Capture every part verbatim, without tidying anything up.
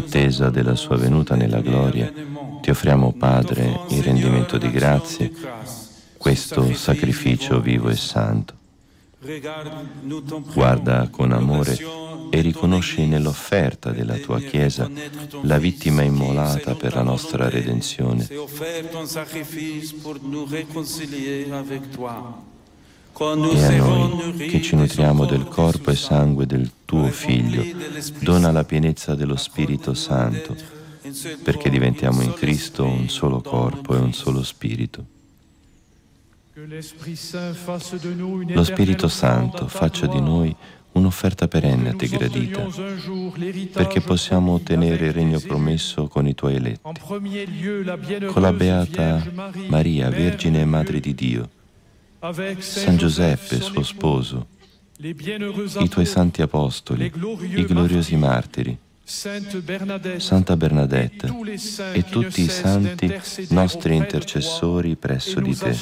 attesa della sua venuta nella gloria, ti offriamo, Padre, in rendimento di grazie, questo sacrificio vivo e santo. Guarda con amore e riconosci nell'offerta della tua Chiesa la vittima immolata per la nostra redenzione. E a noi, che ci nutriamo del corpo e sangue del tuo Figlio, dona la pienezza dello Spirito Santo, perché diventiamo in Cristo un solo corpo e un solo Spirito. Lo Spirito Santo faccia di noi un'offerta perenne a te gradita, perché possiamo ottenere il regno promesso con i tuoi eletti, con la Beata Maria, Vergine e Madre di Dio, San Giuseppe, suo sposo, i tuoi santi apostoli, i gloriosi martiri, Santa Bernadette e tutti i santi nostri intercessori presso di te.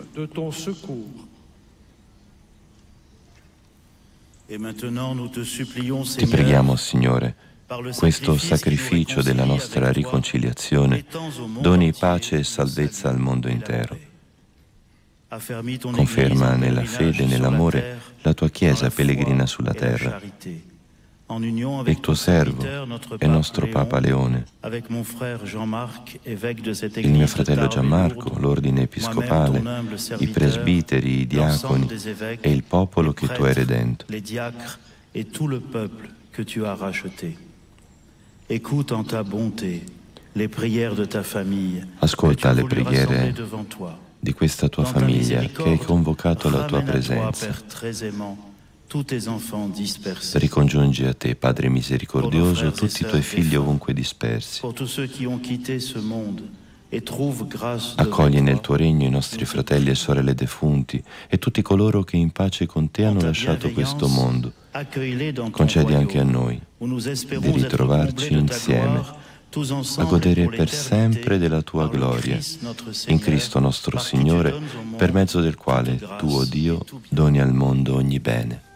Ti preghiamo, Signore, questo sacrificio della nostra riconciliazione doni pace e salvezza al mondo intero. Conferma nella fede e nell'amore la tua Chiesa pellegrina sulla terra e il tuo servo e nostro Papa Leone, il mio fratello Gianmarco, l'ordine episcopale, i presbiteri, i diaconi e il popolo che tu hai redento. Ascolta le preghiere di questa tua famiglia che hai convocato alla tua presenza. Ricongiungi a te, Padre misericordioso, tutti i tuoi figli ovunque dispersi. Accogli nel tuo regno i nostri fratelli e sorelle defunti e tutti coloro che in pace con te hanno lasciato questo mondo. Concedi anche a noi di ritrovarci insieme a godere per sempre della tua gloria, in Cristo nostro Signore, per mezzo del quale tu, o Dio, doni al mondo ogni bene.